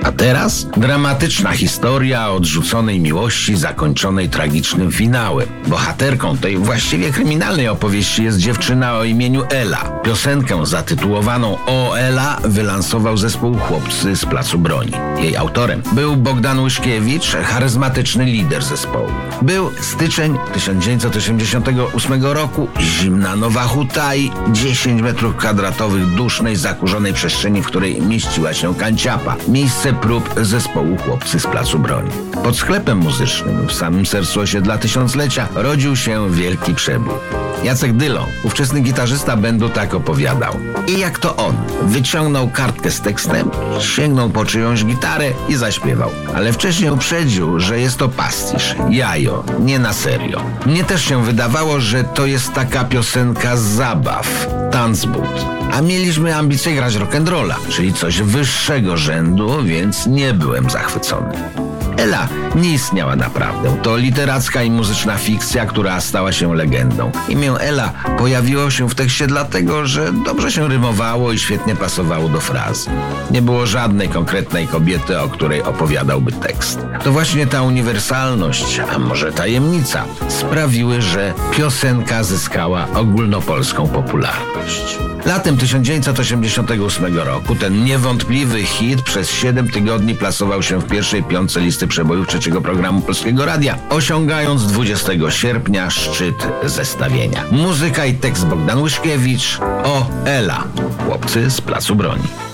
A teraz dramatyczna historia o odrzuconej miłości zakończonej tragicznym finałem. Bohaterką tej właściwie kryminalnej opowieści jest dziewczyna o imieniu Ela. Piosenkę zatytułowaną O Ela wylansował zespół Chłopcy z Placu Broni. Jej autorem był Bogdan Łyszkiewicz, charyzmatyczny lider zespołu. Był styczeń 1988 roku, zimna Nowa Huta i 10 metrów kwadratowych dusznej, zakurzonej przestrzeni, w której mieściła się kanciapa, miejsce prób zespołu Chłopcy z Placu Broni. Pod sklepem muzycznym w samym sercu osiedla Tysiąclecia rodził się wielki przebój. Jacek Dylon, ówczesny gitarzysta bandu, tak opowiadał. I jak to on wyciągnął kartkę z tekstem, sięgnął po czyjąś gitarę i zaśpiewał. Ale wcześniej uprzedził, że jest to pastisz, jajo, nie na serio. Mnie też się wydawało, że to jest taka piosenka z zabaw, tanzbut. A mieliśmy ambicje grać rock'n'rolla, czyli coś wyższego rzędu, więc nie byłem zachwycony. Ela nie istniała naprawdę. To literacka i muzyczna fikcja, która stała się legendą. Imię Ela pojawiło się w tekście dlatego, że dobrze się rymowało i świetnie pasowało do frazy. Nie było żadnej konkretnej kobiety, o której opowiadałby tekst. To właśnie ta uniwersalność, a może tajemnica, sprawiły, że piosenka zyskała ogólnopolską popularność. Latem 1988 roku ten niewątpliwy hit przez 7 tygodni plasował się w pierwszej piątce listy przebojów trzeciego programu Polskiego Radia, osiągając 20 sierpnia szczyt zestawienia. Muzyka i tekst Bogdan Łyszkiewicz, O Ela, Chłopcy z Placu Broni.